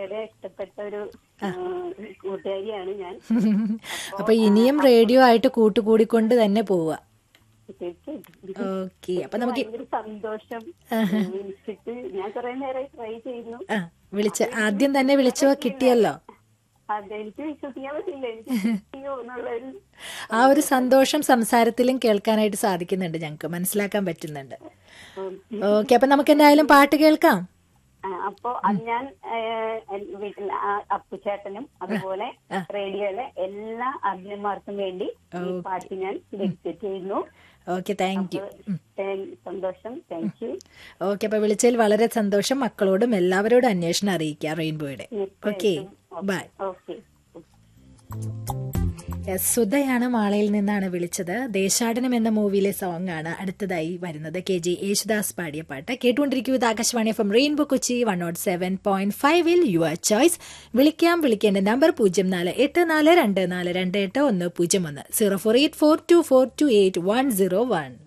വളരെ ഇഷ്ടപ്പെട്ട ഒരു കൂട്ടുകാരിയാണ് ഞാൻ. അപ്പൊ ഇനിയും റേഡിയോ ആയിട്ട് കൂട്ടുകൂടിക്കൊണ്ട് തന്നെ പോവുക. തീർച്ചയായിട്ടും ഓക്കെ, അപ്പൊ നമുക്ക് ഭയങ്കര സന്തോഷം. വിളിച്ചിട്ട് ഞാൻ കുറെ നേരമായി ട്രൈ ചെയ്യുന്നു. ആദ്യം തന്നെ വിളിച്ചോ, കിട്ടിയല്ലോ. അതെനിക്ക് വിശ്വസിക്കാൻ പറ്റില്ല, എനിക്ക് കിട്ടിയോ എന്നുള്ളൊരു ആ ഒരു സന്തോഷം സംസാരത്തിലും കേൾക്കാനായിട്ട് സാധിക്കുന്നുണ്ട്, ഞങ്ങൾക്ക് മനസ്സിലാക്കാൻ പറ്റുന്നുണ്ട്. ഓക്കെ, അപ്പൊ നമുക്ക് എന്തായാലും പാട്ട് കേൾക്കാം. അപ്പൊ അത് ഞാൻ വീട്ടിൽ അപ്പുചേട്ടനും അതുപോലെ റേഡിയോയിലെ എല്ലാ അർജന്മാർക്കും വേണ്ടി ഈ പാട്ട് ഞാൻ ഡെഡിക്കേറ്റ് ചെയ്യുന്നു. Okay, thank you. സന്തോഷം, താങ്ക് യു. ഓക്കെ, അപ്പൊ വിളിച്ചതിൽ വളരെ സന്തോഷം. മക്കളോടും എല്ലാവരോടും അന്വേഷണം അറിയിക്കുക റെയിൻബോയുടെ. Okay, by. ഓക്കെ. സുധയാണ് മാളയിൽ നിന്നാണ് വിളിച്ചത്. ദേശാടനം എന്ന മൂവിയിലെ സോങ് ആണ് അടുത്തതായി വരുന്നത്. KJ യേശുദാസ് പാടിയ പാട്ട്. കേട്ടുകൊണ്ടിരിക്കുക Akashvani FM rainbow Kochi 107.5 your choice. വിളിക്കേണ്ട നമ്പർ 048424281001 04842428101.